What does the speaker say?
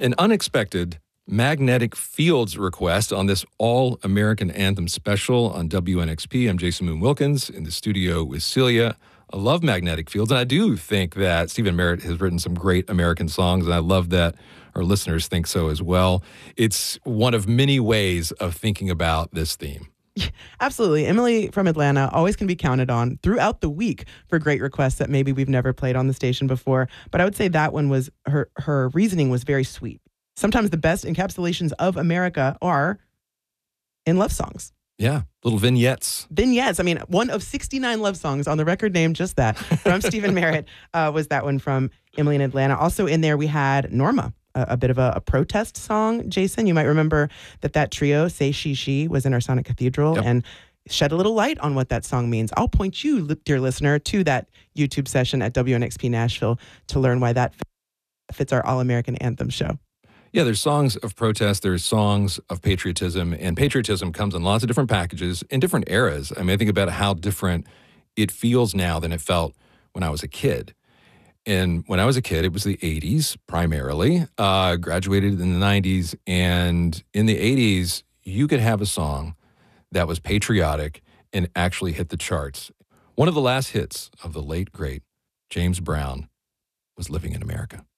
An unexpected Magnetic Fields request on this All-American Anthem special on WNXP. I'm Jason Moon Wilkins in the studio with Celia. I love Magnetic Fields, and I do think that Stephen Merritt has written some great American songs, and I love that our listeners think so as well. It's one of many ways of thinking about this theme. Absolutely. Emily from Atlanta always can be counted on throughout the week for great requests that maybe we've never played on the station before. But I would say that one was, her reasoning was very sweet. Sometimes the best encapsulations of America are in love songs. Yeah, little vignettes. Vignettes. I mean, one of 69 love songs on the record named just that from Stephen Merritt was that one from Emily in Atlanta. Also in there, we had Norma, a bit of a protest song. Jason, you might remember that trio, Say She, was in our Sonic Cathedral and shed a little light on what that song means. I'll point you, dear listener, to that YouTube session at WNXP Nashville to learn why that fits our All-American Anthem show. Yeah, there's songs of protest, there's songs of patriotism, and patriotism comes in lots of different packages in different eras. I mean, I think about how different it feels now than it felt when I was a kid. And when I was a kid, it was the 80s primarily, graduated in the 90s, and in the 80s, you could have a song that was patriotic and actually hit the charts. One of the last hits of the late, great James Brown was Living in America.